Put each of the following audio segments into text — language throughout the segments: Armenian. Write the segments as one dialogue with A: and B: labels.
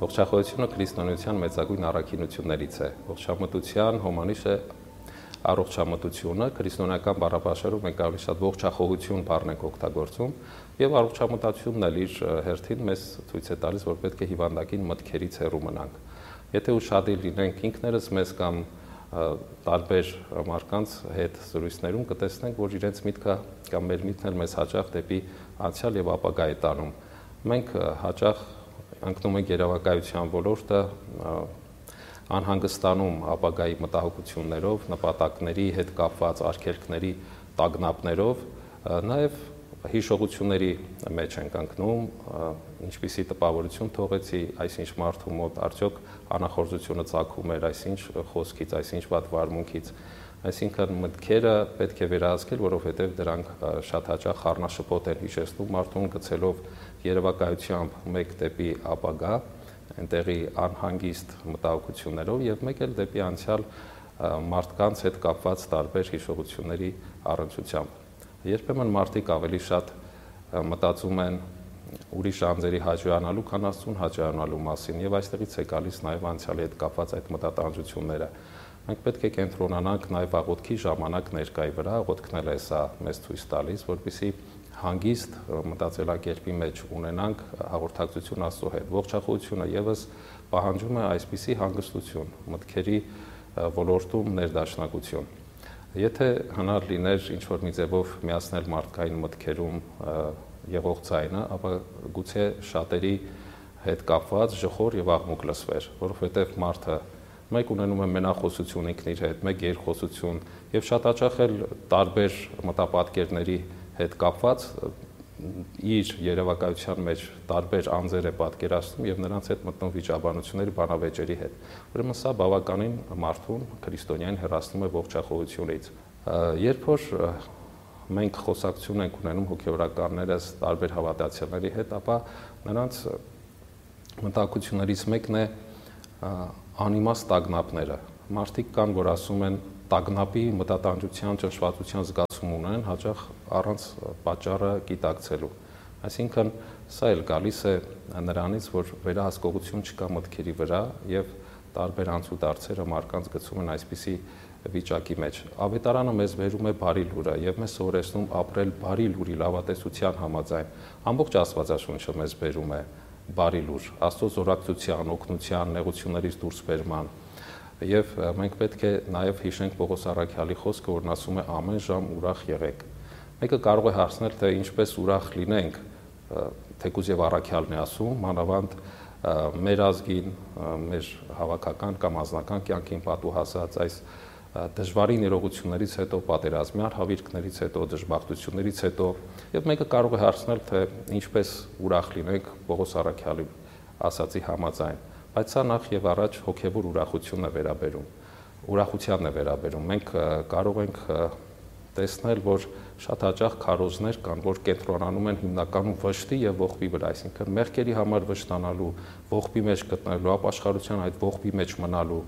A: Ողջախոհությունը քրիստոնեության մեծագույն առաքինություններից է։ Ողջամտության հոմանիշ է առողջամտությունը, քրիստոնեական բառապաշարում մենք ավելի շատ ողջախոհություն բառն ենք օգտագործում, եւ առողջամտությունն էլ իր հերթին մեզ ցույց է տալիս, որ պետք է հիվանդակին մտքերից հեռու մնանք։ Եթե ուշադիր լինենք ինքներս մեզ կամ տարբեր մարդկանց հետ զրույցներում կտեսնենք, որ իրենց միտքը կամ մեր միտքն էլ մեզ հաճախ դեպի անցյալ եւ ապագա է տանում։ Մենք հաճախ ընկնում ենք երևակայության ոլորտը, անհանգստանում ապագայի մտահոգություններով, նպատակների հետ կապված արգելքների տագնապներով, նաև հիշողությունների մեջ ենք ընկնում, ինչպիսի տպավորություն թողեցի, այսինչ մարդու մոտ արդյոք անախորժությունը ծագում էր այսինչ խոսքից, այսինչ վատ վարմունքից, այսինքն մտքերը պետք է վերահսկել, որովհետև դրանք շատ հաճախ խառնաշփոթ են հիշեցնում մարդուն գցելով երևակայությամբ մեկ դեպի ապագա, այնտեղի անհանգիստ մտահոգություններով եւ մեկ էլ դեպի անցյալ մարդկանց հետ կապված տարբեր հիշողությունների առնչությամբ։ Երբեմն մարդիկ ավելի շատ մտածում են ուրիշ անձերի հաջողանալու, քան Աստծուն հաջողանալու մասին եւ այստեղից է գալիս նաեւ անցյալի հետ կապված այդ մտատանջությունները։ Մենք պետք է կենտրոնանանք նաեւ աղոթքի ժամանակ ներկայի վրա, աղոթքն էլ է սա մեզ ցույց տալիս, որպեսզի հանգիստ մտածելակերպի մեջ ունենանք հաղորդակցություն Աստծո հետ։ Ողջախոհությունը եւս պահանջում է այսպիսի հանգստություն, մտքերի ոլորտում ներդաշնակություն։ Եթե հնար լիներ ինչ-որ մի ձևով միացնել մարդկային մտքերում եղող ձայնը, ապա գուցե շատերի հետ կապված ժխոր եւ աղմուկ լսվեր, որովհետեւ մարդը մեկ ունենում է մենախոսություն ինքն իր հետ, մեկ երկխոսություն եւ շատ հաճախ էլ տարբեր մտապատկերների հետ կապված իր երևակայության մեջ տարբեր անձեր է պատկերացնում եւ նրանց հետ մտնում վիճաբանությունների բանավեճերի հետ։ Ուրեմն սա բավականին մարդուն քրիստոնյային հեռացնում է ողջախոհությունից։ Երբ որ մենք խոսակցություն ենք ունենում հոգեվորականներս տարբեր հավատացյալների հետ, ապա նրանց մտահոգություններից մեկն է անիմաստ տագնապները։ Մարդիկ կան, որ ասում են տագնապի մտատանջության ճշտվածության զգացում ունեն, հաճախ առանց պատճառը գիտակցելու։ Այսինքն սա էլ գալիս է նրանից, որ վերահսկողություն չկա մտքերի վրա եւ տարբեր անցուդարձերը մարդկանց գցում են այսպիսի վիճակի մեջ։ Ավետարանը մեզ վերում է բարի լուրը եւ մեզ սովորեցնում ապրել բարի լուրի լավատեսության համաձայն։ Ամբողջ Աստվածաշունչը մեզ վերում է բարի լուր, Աստծո զորակցության, օգնության, նեղություններից դուրս բերման։ Եվ մենք պետք է նաև հիշենք Պողոս առաքյալի խոսքը, որն ասում է ամեն ժամ ուրախ եղեք։ Մեկը կարող է հարցնել, թե ինչպես ուրախ լինենք, թեկուզ եւ առաքյալն է ասում, մանավանդ մեր ազգին, մեր հավաքական կամ անձնական կյանքին պատուհասած այս դժվարին իրողություններից հետո, պատերազմյան հավիրքներից հետո, դժբախտություններից հետո, եւ մեկը կարող է հարցնել, թե ինչպես ուրախ լինենք Պողոս առաքյալի ասացի համաձայն։ Բայց սա նախ եւ առաջ հոգեվոր ուրախությունն է վերաբերում, ուրախությանն է վերաբերում։ Մենք կարող ենք տեսնել, որ շատ հաճախ քարոզներ կան, որ կենտրոնանում են հիմնականում վշտի եւ ողբի վրա, այսինքն մեղքերի համար վշտանալու, ողբի մեջ գտնելու, ապաշխարության այդ ողբի մեջ մնալու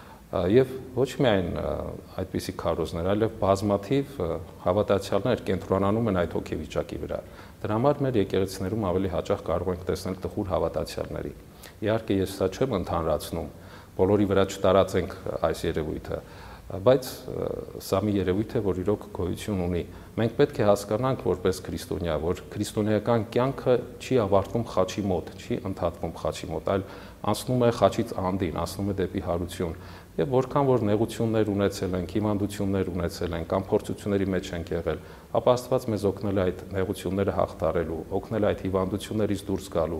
A: եւ ոչ միայն այդպիսի քարոզներ, այլև բազմաթիվ հավատացյալներ կենտրոնանում են այդ հոգեվիճակի վրա։ Դրա համար մեր եկեղեցիներում ավելի հաճախ կարող ենք տեսնել տխուր հավատացյալների։ Իհարկե ես սա չեմ ընդհանրացնում, բոլորի վրա չտարածենք այս երևույթը, բայց սա մի երևույթ է, որ իրոք գոյություն ունի։ Մենք պետք է հասկանանք որպես քրիստոնյա, որ քրիստոնեական կյանքը չի ավարտվում խաչի մոտ, չի ընդհատվում խաչի մոտ, այլ անցնում է խաչից անդին, անցնում է դեպի հարություն։ Եվ որքան որ նեղություններ ունեցել ենք, հիվանդություններ ունեցել ենք, կամ փորձությունների մեջ ենք եղել, ապա Աստված մեզ օգնել է այդ նեղությունները հաղթարելու, օգնել է այդ հիվանդություններից դուրս գալու։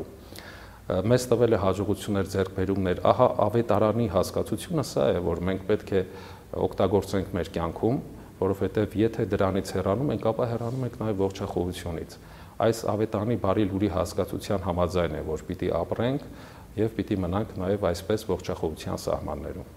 A: Մեզ տվել է հաջողություններ, ձեռքբերումներ, ահա ավետարանի հասկացությունը սա է, որ մենք պետք է օգտագործենք մեր կյանքում, որովհետև եթե դրանից հեռանում ենք, ապա հեռանում ենք նաև ողջախոհությունից։ Այս ավետարանի բարի լուրի հասկացության համաձայն է, որ պիտի ապրենք եւ պիտի մնանք նաև այսպես ողջախոհության սահմաններում։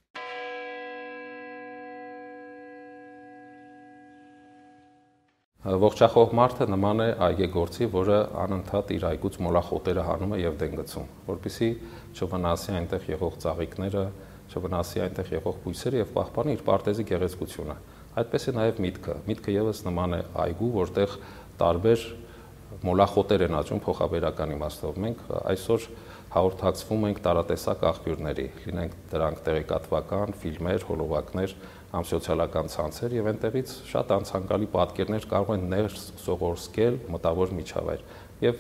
A: Ողջախոհ մարդը նման է այգեգործի, որը անընդհատ իր այգուց մոլախոտերը հանում է եւ դեն գցում, որպեսզի չվնասի այնտեղ եղող ծաղիկները, չվնասի այնտեղ եղող բույսերը եւ պահպանի իր պարտեզի գեղեցկությունը։ Այդպես է նաեւ միտքը։ Միտքը եւս նման է այգու, որտեղ տարբեր մոլախոտեր են աճում փոխաբերական իմաստով։ Մենք այսօր հաղորդակցվում ենք տարատեսակ աղբյուրների, լինենք դրանք տեղեկատվական, ֆիլմեր, հոլովակներ, սոցիալական ցանցեր եւ այնտեղից շատ անցանկալի պատկերներ կարող են ներս սողորսկել մտավոր միջավայր եւ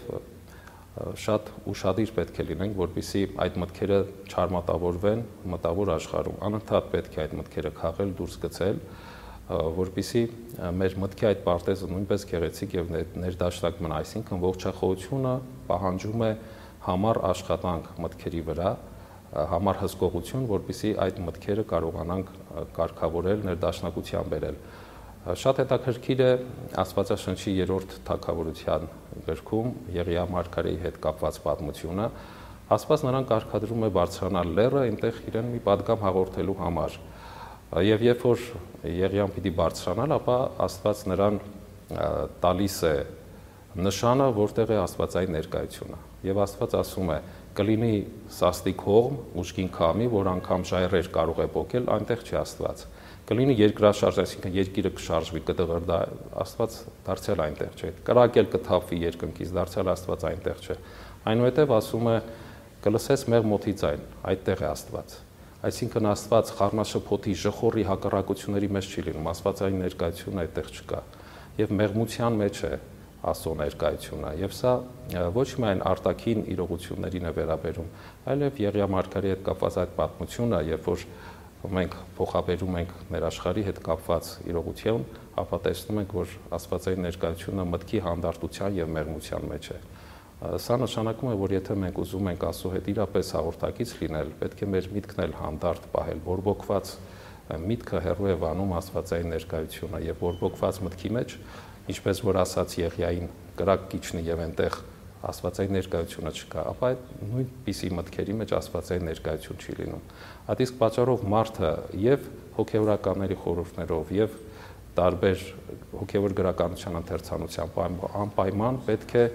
A: շատ ուշադիր պետք է լինենք, որպեսզի այդ մտքերը չարմատավորվեն մտավոր աշխարհում։ Անընդհատ պետք է այդ մտքերը քաղել, դուրս գցել, որպեսզի մեր մտքի այդ պարտեզը նույնպես գեղեցիկ եւ ներդաշնակ մնա, այսինքն ողջախոհությունը պահանջում է համառ աշխատանք մտքերի վրա, համառ հսկողություն, որպեսզի այդ մտքերը կարողանանք կարգավորել, ներդաշնակության բերել։ Շատ հետաքրքիր է Աստվածաշնչի 3-րդ թագավորության գրքում Եղիա մարգարեի հետ կապված պատմությունը։ Աստված նրան կարգադրում է բարձրանալ լեռը, այնտեղ իրեն մի պատգամ հաղորդելու համար։ Եվ երբ որ Եղիան պիտի բարձրանալ, ապա Աստված նրան տալիս է նշանը, որտեղ է Աստվածային ներկայությունը։ Եվ Աստված ասում է. կլինի սաստիկ հողմ, ուժգին քամի, որ անգամ ժայռեր կարող է պոկել, այնտեղ չի Աստված։ Կլինի երկրաշարժ, այսինքն երկիրը կշարժվի, կդղրդա, Աստված դարձյալ այնտեղ չէ։ Կրակել կթափվի երկնքից, դարձյալ Աստված այնտեղ չէ։ Այնուհետև ասում է. կլսես մեղ մոթի ձայն, այդտեղ է Աստված։ Այսինքն Աստված խառնաշփոթի ժխորի հակառակությունների մեջ չի լինում, Աստվածային ներկայությունը այդտեղ չկա։ Եվ մեղմության մեջ է Աստծո ներկայությունը, եւ սա ոչ միայն արտաքին իրողություններին է վերաբերում, այլև Եղիա մարգարեի հետ կապված այդ պատմությունը, երբ որ մենք փոխաբերում ենք մեր աշխարհի հետ կապված իրողություն, ապա տեսնում ենք, որ Աստվածային ներկայությունը մտքի հանդարտության եւ մեղմության մեջ է։ Սա նշանակում է, որ եթե մենք ուզում ենք Աստծո հետ իրապես հաղորդակից լինել, պետք է մեր միտքն էլ հանդարտ պահել, բորբոքված միտքը հեռու է վանում Աստվածային ներկայությունը եւ բորբոքված մտքի մեջ, ինչպես որ ասաց Եղիային, կրակ կիջնի եւ այնտեղ Աստվածային ներկայությունը չկա, ապա այդ նույնպիսի մտքերի մեջ Աստվածային ներկայություն չի լինում։ Այդ իսկ պատճառով մարդը եւ հոգեվորականների խորհուրդներով եւ տարբեր հոգեվոր գրականության ընթերցանությամբ անպայման պետք է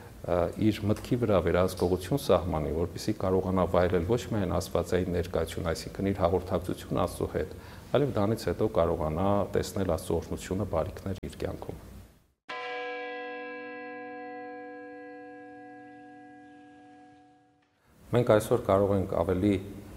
A: իր մտքի վրա վերահսկողություն սահմանի, որպեսզի կարողանա վայելել ոչ միայն Աստվածային ներկայություն, այսինքն իր հաղորդակցությունը Աստծո հետ, այլև դրանից հետո կարողանա տեսնել Աստծո օրհնությունը, բարիքներ իր կյանքում։ Մենք այսօր կարող ենք ավելի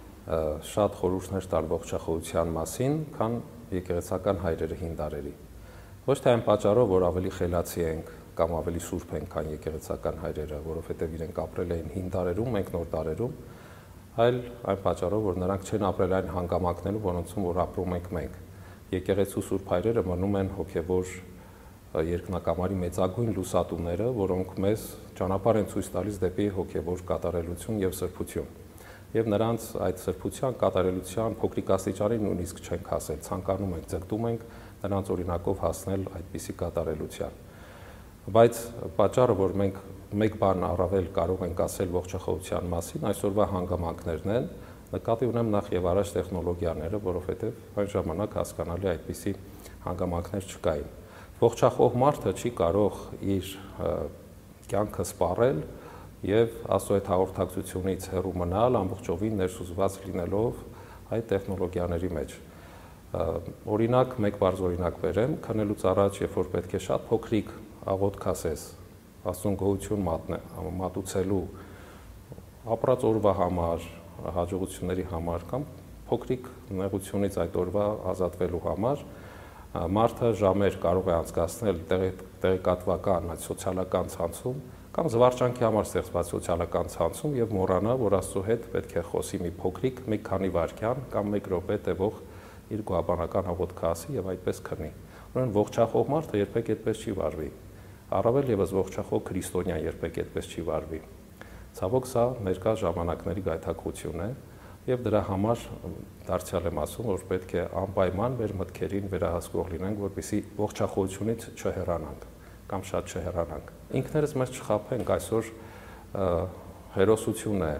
A: շատ խորհուրդներ տալ ողջախոհության մասին, քան եկեղեցական հայրերը հին դարերի։ Ոչ թե այն պատճառով, որ ավելի խելացի ենք կամ ավելի սուրբ ենք, քան եկեղեցական հայրերը, որովհետև իրենք ապրել էին հին դարերում, մենք նոր դարերում, այլ այն պատճառով, որ նրանք չեն ապրել այն հանգամանքներում, որոնցում որ ապրում ենք մենք։ Եկեղեցու սուրբ հայրերը մնում են հոգևոր երկնակամարի մեծագույն լուսատուները, որոնք մեզ ճանապարհ են ցույց տալիս դեպի հոգևոր կատարելություն եւ սրբություն։ Եվ նրանց այդ սրբության, կատարելության փոքրիկ աստիճանի նույնիսկ չենք հասել, ցանկանում ենք, ձգտում ենք նրանց օրինակով հասնել այդպիսի կատարելության։ Բայց պատճառը, որ մենք մեկ բան առավել կարող ենք ասել ողջախոհության մասին, այսօրվա հանգամանքներն են, նկատի ունեմ նախ եւ առաջ տեխնոլոգիաները, որովհետեւ այն ժամանակ հասկանալի այդպիսի հանգամանքներ չկային։ Ողջախոհ մարդը չի կարող իր կյանքը սպառել եւ Աստծո այդ հաղորդակցությունից հեռու մնալ, ամբողջովին ներսուզված լինելով այդ տեխնոլոգիաների մեջ։ Օրինակ, մեկ բարձ օրինակ բերեմ, քնելուց առաջ, երբ որ պետք է շատ փոքրիկ աղոթք ասես, Աստծուն գոհություն մատուցելու, ապրած օրվա համար, հաջողությունների համար կամ փոքրիկ նեղությունից այդ օրվա ազատվելու համար, մարդը ժամեր կարող է անցկացնել տեղեկատվական, սոցիալական ցանցում կամ զվարճանքի համար ստեղծված սոցիալական ցանցում եւ մոռանա, որ Աստծո հետ պետք է խոսի մի փոքրիկ, մի քանի վայրկյան կամ 1 րոպե տևող իր գոհաբանական աղոթքը ասի եւ այդպես քնի։ Ուրեմն ողջախոհ մարդը երբեք այդպես չի վարվի։ Առավել եւս ողջախոհ քրիստոնյան երբեք այդպես չի վարվի։ Ցավոք սա ներկա ժամանակների գայթակղություն է եւ դրա համար դարձյալ եմ ասում, որ պետք է անպայման մեր մտքերին վերահսկող լինենք, որպեսզի ողջախոհությունից չհեռանանք կամ շատ չհեռանանք։ Ինքներս մեզ չխաբենք, այսօր հերոսություն է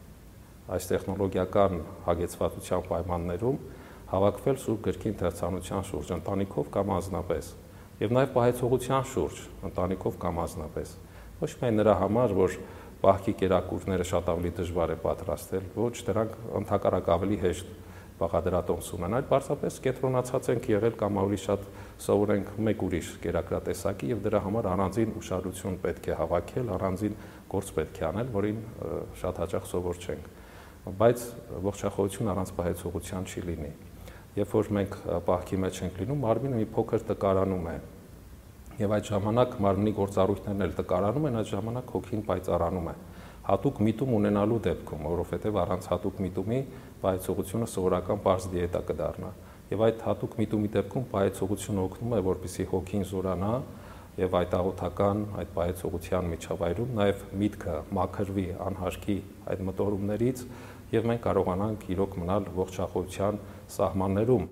A: այս տեխնոլոգիական հագեցվածության պայմաններում հավաքվել Սուրբ Գրքի ընթերցանության շուրջ, ընտանիքով կամ անձնապես, եւ նաեւ պահեցողության շուրջ, ընտանիքով կամ անձնապես։ Ոչ միայն նրա համար, որ պահքի կերակուրները շատ ավելի դժվար է պատրաստել, ոչ դրանք ընդհակառակ ավելի հեշտ բաղադրատոմս ունեն, այլ պարզապես կենտրոնացած ենք եղել կամ ավելի շատ սովորենք մեկ ուրիշ կերակրատեսակի եւ դրա համար առանձին ուշադրություն պետք է հավաքել, առանձին գործ պետք է անել, որին շատ հաճախ սովոր չենք։ Բայց ողջախոհություն առանց պահեցողության չի լինի։ Երբ որ մենք պահքի մեջ ենք լինում, մարմինը մի փոքր տկարանում է։ Եվ այդ ժամանակ մարմնի գործառույթներն էլ տկարանում են, այդ ժամանակ հոգին պայծառանում է։ Հատուկ միտում ունենալու դեպքում, որովհետև առանց հատուկ միտումի պահեցողությունը սովորական պարզ դիետա կդառնա։ Եվ այդ հատուկ միտումի դեպքում պահեցողությունը օգնում է, որպեսզի հոգին զորանա եւ այդ աղոթական, այդ պահեցողության միջավայրում նաեւ միտքը մաքրվի անհարկի այդ մտորումներից եւ մենք կարողանանք իրոք մնալ ողջախոհության սահմաններում։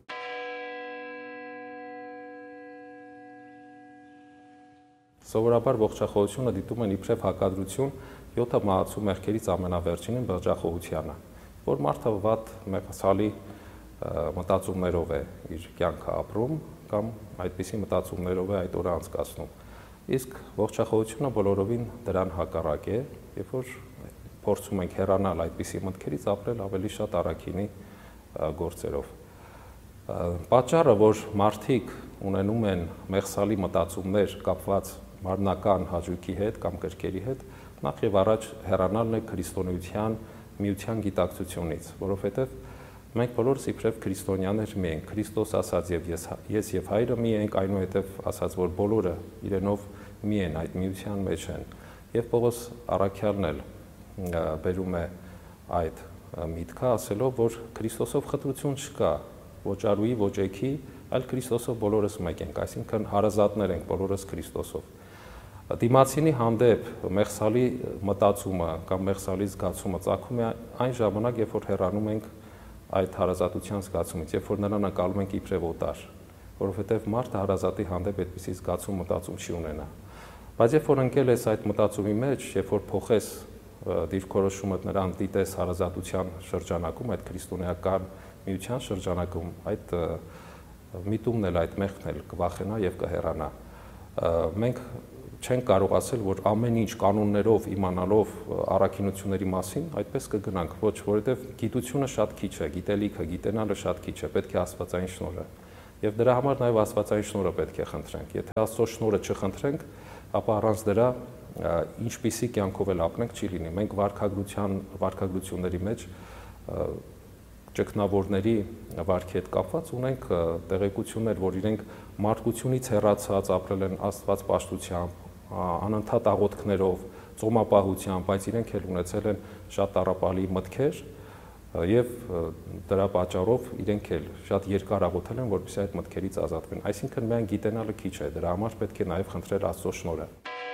A: Սովորաբար ողջախոհությունը դիտում են իբրև հակադրություն 7 մահացու մեղքերից ամենավերջինին բղջախոհությանը, որ մարդը վատ մեղսալի մտածումներով է իր կյանքը ապրում կամ այդպիսի մտածումներով է այդ օրը անցկացնում։ Իսկ ողջախոհությունը բոլորովին դրան հակառակ է, երբ որ փորձում ենք հեռանալ այդպիսի մտքերից, ապրել ավելի շատ առաքինի գործերով։ Պատճառը, որ մարդիկ ունենում են մեղսալի մտածումներ կապված մարմնական հաճույքի հետ կամ կրքերի հետ, նախ եւ առաջ հեռանալն է քրիստոնեության միության գիտակցությունից, որովհետեւ մենք բոլորս իբրև քրիստոնյաներ մի ենք, Քրիստոս ասաց եւ ես եւ Հայրը մի ենք, այնուհետեւ ասաց, որ բոլորը իրենով մի են, այդ միության մեջ են։ Եվ Պողոս առաքյալն էլ բերում է այդ միտքը, ասելով, որ Քրիստոսով խտրություն չկա, ոչ արուի, ոչ էքի, այլ Քրիստոսով բոլորս մեկ ենք, այսինքն հարազատներ ենք բոլորս Քրիստոսով։ Դիմացինի հանդեպ մեղսալի մտածումը կամ մեղսալի զգացումը ծագում է այն ժամանակ, երբ որ հեռանում ենք այդ հարազատության զգացումից, երբ որ նրան անցալում ենք իբրև օտար, որովհետև մարդը հարազատի հանդեպ այդպիսի զգացում մտածում չի ունենա։ Բայց երբ որ ընկել ես այդ մտածումի մեջ, երբ որ փոխես դիրքորոշումդ նրան դիտես հարազատության շրջանակում, այդ քրիստոնեական միության շրջանակում, այդ միտումն էլ, այդ մեղքն էլ կվախենա եւ կհեռանա։ Մենք չենք կարող ասել, որ ամեն ինչ կանոններով իմանալով առաքինությունների մասին այդպես կգնանք, ոչ, որովհետև գիտությունը շատ քիչ է, գիտելիքը, գիտենալը շատ քիչ է, պետք է աստվածային շնորհը։ Եվ դրա համար նաև աստվածային շնորհը պետք է խնդրենք։ Եթե Աստծո շնորհը չխնդրենք, ապա առանց դրա ինչպիսի կյանքով էլ ապրենք չի լինի։ Մենք վարքագրությունների մեջ ճգնավորների վարքի հետ կապված ունենք տեղեկություններ, որ իրենք մարդկությունից հեռացած ապրել են աստված պաշտությամբ, անընդհատ աղոթքներով, ծոմապահությամբ, բայց իրենք էլ ունեցել են շատ տառապալի մտքեր եւ դրա պատճառով իրենք էլ շատ երկար աղոթել են, որպեսզի այդ մտքերից ազատվեն։ Այսինքն միայն գիտենալը քիչ է, դրա համար պետք է նաեւ խնդրել Աստծո շնորհը։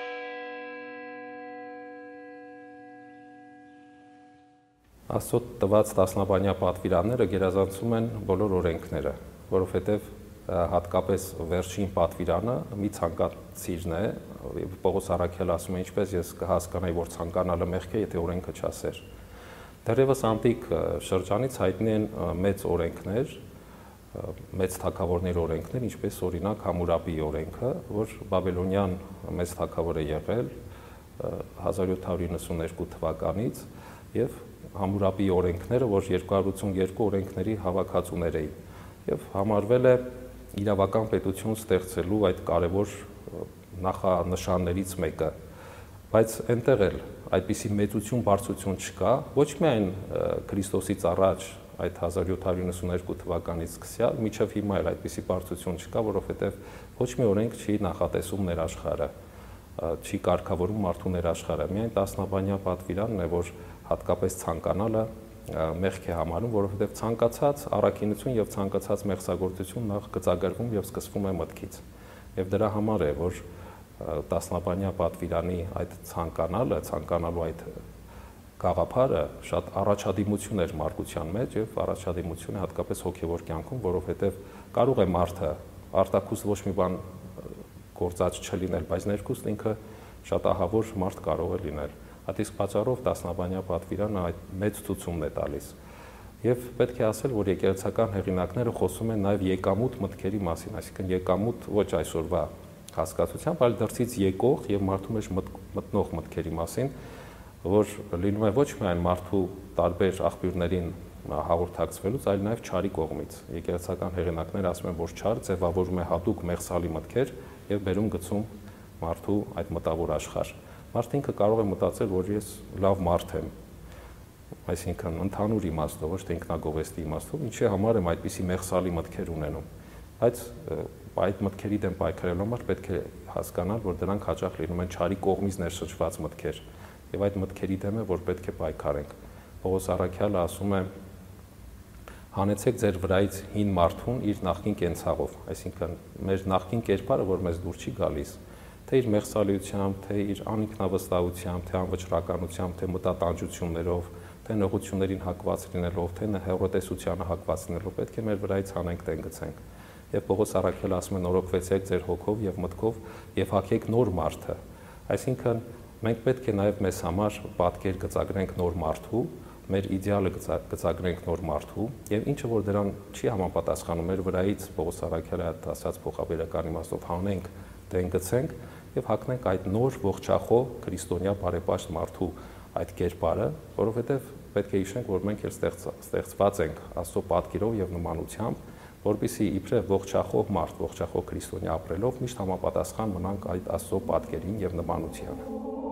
A: Աստծո տված տասնաբանյա պատվիրանները գերազանցում են բոլոր օրենքները, որովհետև հատկապես վերջին պատվիրանը մի ցանկացիրն է, Պողոս առաքյալը ասում է, ինչպես ես կհասկանայի, որ ցանկանալը մեղք է, եթե օրենքը չասեր։ Դեռևս անտիկ շրջանից հայտնի են մեծ օրենքներ, մեծ թագավորների օրենքներ, ինչպես օրինակ Համուրաբիի օրենքը, որ բաբելոնյան մեծ թագավոր է եղել 1792 թվականից եւ Համուրաբիի օրենքները, որ 282 օրենքների հավաքածուներ էին եւ համարվել է իրավական պետություն ստեղծելու այդ կարևոր նախանշաններից մեկը, բայց այնտեղ էլ այդպիսի մեծություն, բարձրություն չկա, ոչ միայն Քրիստոսից առաջ այդ 1792 թվականից սկսյալ, մինչև հիմա էլ այդպիսի բարձրություն չկա, որովհետեւ ոչ մի օրենք չի նախատեսում ներաշխարհը, չի կարգավորում մարդու ներաշխարհը, միայն տասնաբանյա պատվիրանն է, որ հատկապես ցանկանալը մեղք է համարում, որովհետև ցանկացած առաքինություն եւ ցանկացած մեղսագործություն նախ գծագրվում եւ սկսվում է մտքից։ Եվ դրա համար է, որ տասնաբանյա պատվիրանի այդ ցանկանալու այդ գաղափարը շատ առաջադիմություն էր մարդկության մեջ եւ առաջադիմություն է հատկապես հոգեվոր կյանքում, որովհետև կարող է մարդը արտաքուստ ոչ մի բան գործած չլինել, բայց ներքուստ ինքը շատ ահավոր մարդ կարող է լինել։ Այդ իսկ պատճառով տասնաբանյա պատվիրանը այդ մեծ ցուցումն է տալիս։ Եվ պետք է ասել, որ եկեղեցական հեղինակները խոսում են նաև եկամուտ մտքերի մասին, այսինքն եկամուտ ոչ այսօրվա հասկացությամբ, այլ դրսից եկող եւ մարդու մեջ մտնող մտքերի մասին, որ լինում է ոչ միայն մարդու տարբեր աղբյուրներին հաղորդակցվելուց, այլ նաև չարի կողմից։ Եկեղեցական հեղինակները ասում են, որ չար ձևավորում է հատուկ մեղսալի մտքեր եւ բերում գցում մարդու այդ մտավոր աշխարհ։ Մարդը ինքը կարող է մտածել, որ ես լավ մարդ եմ, այսինքն ընդհանուր իմաստով, ոչ թե ինքնագովեստի իմաստով, ինչի համար եմ այդպիսի մեղսալի մտքեր ունենում։ Բայց այդ մտքերի դեմ պայքարելու համար պետք է հասկանալ, որ դրանք հաճախ լինում են չարի կողմից ներշնչված մտքեր, եւ այդ մտքերի դեմ է, որ պետք է պայքարենք։ Պողոս առաքյալը ասում է. հանեցեք ձեր վրայից հին մարդուն իր նախկին կենցաղով, այսինքն մեր նախկին կերպարը, որ մեզ դուր չի գալիս, թե իր մեղսալիությամբ, թե իր անինքնավստահությամբ, թե անվճռականությամբ, թե մտատանջություններով, թե նեղություններին հակված լինելով, թե հեռուտեսությանը հակված լինելով, պետք է մեր վրայից հանենք տեն գցենք։ Եվ Պողոս առաքյալը ասում է. նորոգվեցեք ձեր հոգով եւ մտքով եւ հագեք նոր մարդը։ Այսինքն մենք պետք է նաեւ մեզ համար պատկեր գծագրենք նոր մարդու, մեր իդեալը գծագրենք նոր մարդու եւ ինչը որ դրան չի համապատասխանում, մեր վրայից Պողոս առաքյալը ասած փոխաբերական իմաստով հանենք, տեն գցենք եւ հագնենք այդ նոր ողջախոհ քրիստոնյա բարեպաշտ մարդու այդ կերպարը, որովհետեւ պետք է հիշենք, որ մենք էլ ստեղծված ենք Աստծո պատկերով եւ նմանությամբ, որպեսզի իբրև ողջախոհ մարդ, ողջախոհ քրիստոնյա ապրելով միշտ համապատասխան մնանք այդ Աստծո պատկերին եւ նմանությանը։